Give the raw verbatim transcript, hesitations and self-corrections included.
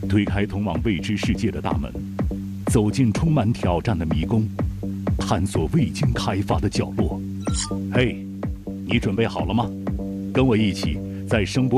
推开通往未知世界的大门，走进充满挑战的迷宫，探索未经开发的角落。嘿，你准备好了吗？跟我一起在声波